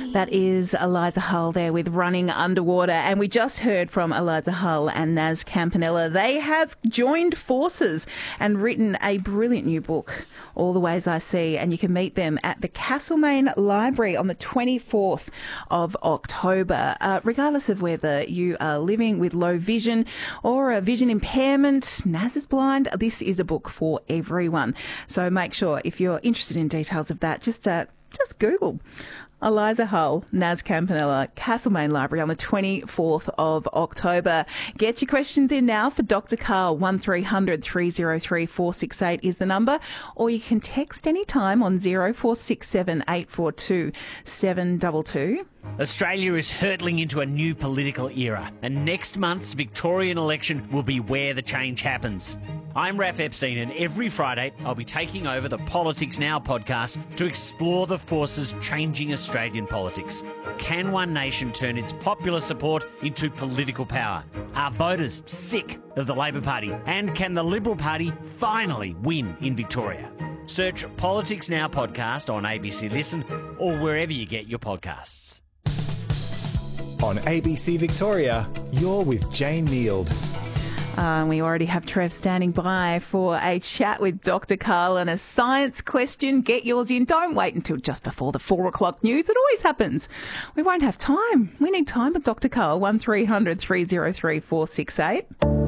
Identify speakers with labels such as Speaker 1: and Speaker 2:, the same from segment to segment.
Speaker 1: That is Eliza Hull there with Running Underwater. And we just heard from Eliza Hull and Naz Campanella. They have joined forces and written a brilliant new book, All the Ways I See. And you can meet them at the Castlemaine Library on the 24th of October. Regardless of whether you are living with low vision or a vision impairment, Naz is blind, this is a book for everyone. So make sure, if you're interested in details of that, just Google Eliza Hull, Naz Campanella, Castlemaine Library on the 24th of October. Get your questions in now for Dr. Karl. 1300 303 468 is the number, or you can text anytime on 0467 842 722.
Speaker 2: Australia is hurtling into a new political era, and next month's Victorian election will be where the change happens. I'm Raph Epstein, and every Friday I'll be taking over the Politics Now podcast to explore the forces changing Australian politics. Can one nation turn its popular support into political power? Are voters sick of the Labor Party? And can the Liberal Party finally win in Victoria? Search Politics Now podcast on ABC Listen or wherever you get your podcasts.
Speaker 3: On ABC Victoria, you're with Jane Neild.
Speaker 1: We already have Trev standing by for a chat with Dr. Karl and a science question. Get yours in. Don't wait until just before the 4 o'clock news. It always happens. We won't have time. We need time with Dr. Karl. 1300 303 468.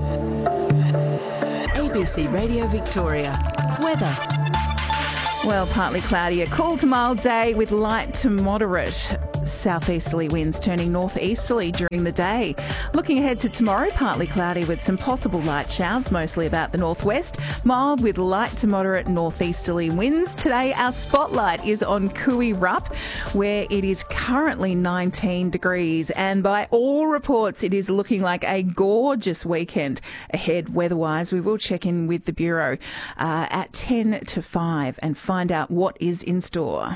Speaker 4: ABC Radio Victoria. Weather.
Speaker 1: Well, partly cloudy, a cool to mild day with light to moderate southeasterly winds turning northeasterly during the day. Looking ahead to tomorrow, partly cloudy with some possible light showers, mostly about the northwest. Mild with light to moderate northeasterly winds. Today, our spotlight is on Kui Rup, where it is currently 19 degrees. And by all reports, it is looking like a gorgeous weekend ahead weather-wise. We will check in with the Bureau at 10 to 5 and find out what is in store.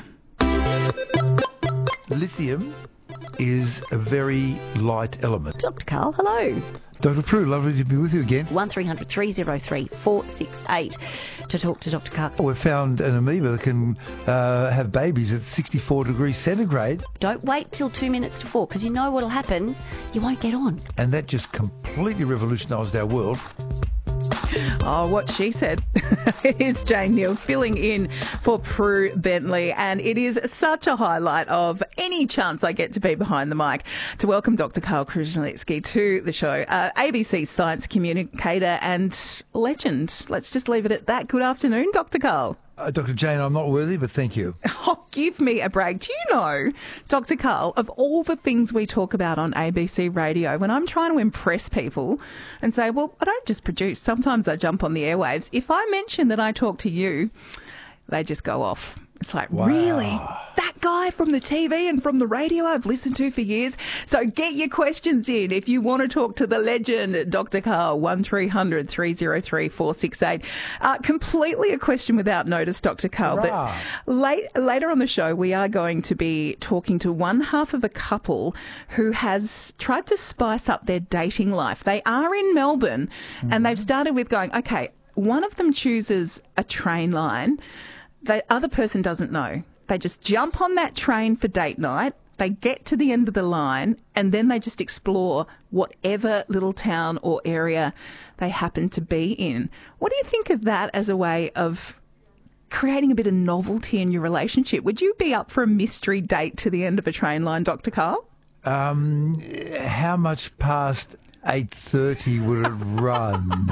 Speaker 5: Lithium is a very light element.
Speaker 6: Dr. Karl, hello.
Speaker 5: Dr. Prue, lovely to be with you again.
Speaker 6: 1300 303 468 to talk to Dr. Karl.
Speaker 5: We've found an amoeba that can have babies at 64 degrees centigrade.
Speaker 6: Don't wait till 2 minutes to 4, because you know what'll happen. You won't get on.
Speaker 5: And that just completely revolutionised our world.
Speaker 1: Oh, what she said. It is Jane Neild filling in for Prue Bentley, and it is such a highlight of any chance I get to be behind the mic to welcome Dr. Karl Kruszelnicki to the show. ABC science communicator and legend. Let's just leave it at that. Good afternoon, Dr. Karl.
Speaker 5: Dr. Jane, I'm not worthy, but thank you.
Speaker 1: Oh, give me a break. Do you know, Dr. Karl, of all the things we talk about on ABC Radio, when I'm trying to impress people and say, well, I don't just produce, sometimes I jump on the airwaves. If I mention that I talk to you, they just go off. It's like,
Speaker 5: wow.
Speaker 1: Really? That guy from the TV and from the radio I've listened to for years? So get your questions in. If you want to talk to the legend, Dr. Karl, 1300 303 468. Completely a question without notice, Dr. Karl.
Speaker 5: Hurrah.
Speaker 1: But later on the show, we are going to be talking to one half of a couple who has tried to spice up their dating life. They are in Melbourne, and they've started with going, okay, one of them chooses a train line. The other person doesn't know. They just jump on that train for date night. They get to the end of the line, and then they just explore whatever little town or area they happen to be in. What do you think of that as a way of creating a bit of novelty in your relationship? Would you be up for a mystery date to the end of a train line, Dr. Karl?
Speaker 5: How much past 8:30 would it run?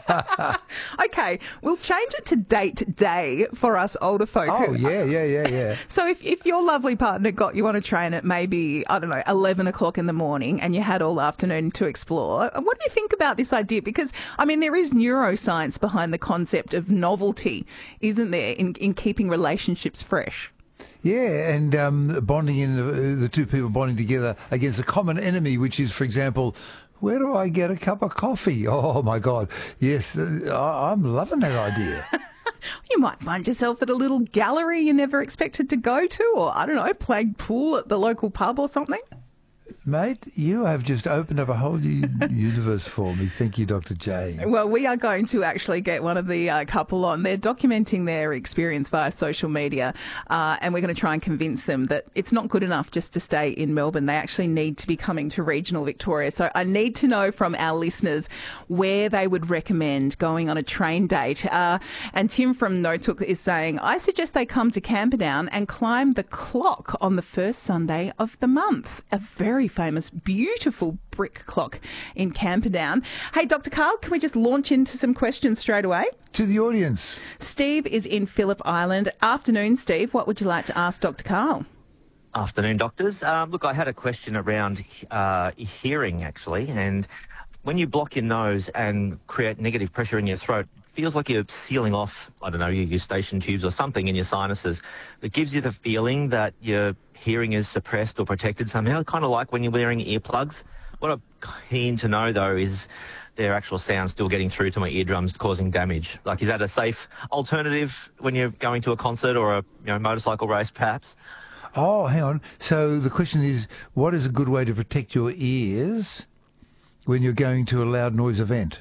Speaker 1: Okay, we'll change it to date day for us older folk.
Speaker 5: Oh, yeah.
Speaker 1: So if your lovely partner got you on a train at maybe, 11 o'clock in the morning and you had all afternoon to explore, what do you think about this idea? Because, there is neuroscience behind the concept of novelty, isn't there, in keeping relationships fresh?
Speaker 5: Yeah, and bonding in the two people bonding together against a common enemy, which is, for example, where do I get a cup of coffee? Oh, my God. Yes, I'm loving that idea.
Speaker 1: You might find yourself at a little gallery you never expected to go to, or, playing pool at the local pub or something.
Speaker 5: Mate, you have just opened up a whole new universe for me. Thank you, Dr. J.
Speaker 1: Well, we are going to actually get one of the couple on. They're documenting their experience via social media, and we're going to try and convince them that it's not good enough just to stay in Melbourne. They actually need to be coming to regional Victoria. So I need to know from our listeners where they would recommend going on a train date. And Tim from Notook is saying, I suggest they come to Camperdown and climb the clock on the first Sunday of the month. A very famous, beautiful brick clock in Camperdown. Hey, Dr. Carl, can we just launch into some questions straight away?
Speaker 5: To the audience.
Speaker 1: Steve is in Phillip Island. Afternoon, Steve. What would you like to ask Dr. Carl?
Speaker 7: Afternoon, doctors. Look, I had a question around hearing, actually, and when you block your nose and create negative pressure in your throat, it feels like you're sealing off, I don't know, your Eustachian tubes or something in your sinuses. It gives you the feeling that your hearing is suppressed or protected somehow, kind of like when you're wearing earplugs. What I'm keen to know, though, is their actual sound still getting through to my eardrums, causing damage. Like, is that a safe alternative when you're going to a concert or a motorcycle race, perhaps?
Speaker 5: Oh, hang on. So the question is, what is a good way to protect your ears when you're going to a loud noise event?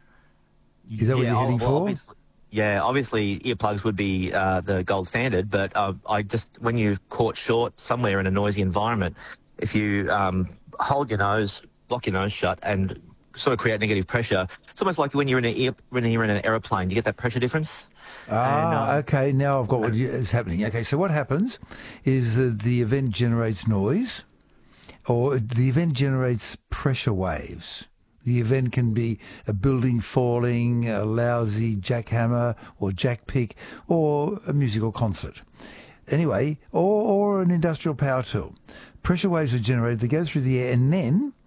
Speaker 5: Is that what you're heading for?
Speaker 7: Obviously earplugs would be the gold standard, but when you're caught short somewhere in a noisy environment, if you hold your nose, block your nose shut and sort of create negative pressure, it's almost like when you're in an aeroplane, you get that pressure difference.
Speaker 5: Okay, now I've got what is happening. Okay, so what happens is the event generates noise, or the event generates pressure waves. The event can be a building falling, a lousy jackhammer or jackpick, or a musical concert. Anyway, or an industrial power tool. Pressure waves are generated, they go through the air, and then